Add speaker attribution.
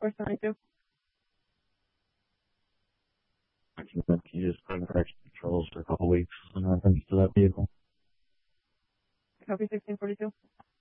Speaker 1: 472.
Speaker 2: Can you just put in correction controls for a couple weeks in reference to that vehicle?
Speaker 1: Copy 1642.